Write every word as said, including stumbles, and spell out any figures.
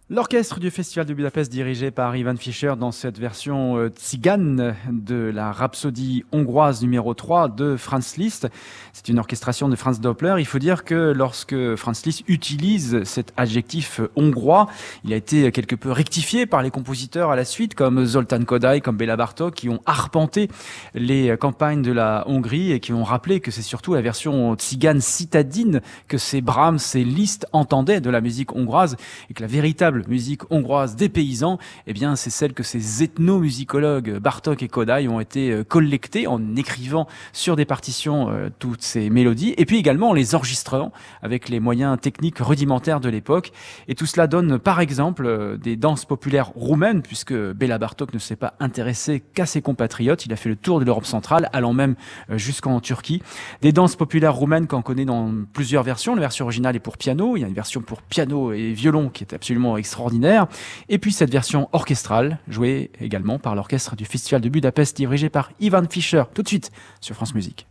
L'orchestre du Festival de Budapest dirigé par Ivan Fischer dans cette version euh, tzigane de la Rhapsodie hongroise numéro trois de Franz Liszt. C'est une orchestration de Franz Doppler. Il faut dire que lorsque Franz Liszt utilise cet adjectif hongrois, il a été quelque peu rectifié par les compositeurs à la suite, comme Zoltán Kodály, comme Béla Bartók, qui ont arpenté les campagnes de la Hongrie et qui ont rappelé que c'est surtout la version tzigane citadine que ces Brahms et Liszt entendaient de la musique hongroise et que la véritable musique hongroise des paysans, eh bien, c'est celle que ces ethnomusicologues Bartók et Kodály ont été euh, collectés en écrivant sur des partitions euh, toutes ces mélodies, et puis également en les enregistrant avec les moyens techniques rudimentaires de l'époque. Et tout cela donne par exemple euh, des danses populaires roumaines, puisque Béla Bartók ne s'est pas intéressé qu'à ses compatriotes, il a fait le tour de l'Europe centrale, allant même euh, jusqu'en Turquie. Des danses populaires roumaines qu'on connaît dans plusieurs versions. La version originale est pour piano, il y a une version pour piano et violon qui est absolument extraordinaire. Et puis cette version orchestrale, jouée également par l'orchestre du Festival de Budapest, dirigé par Ivan Fischer, tout de suite sur France Musique.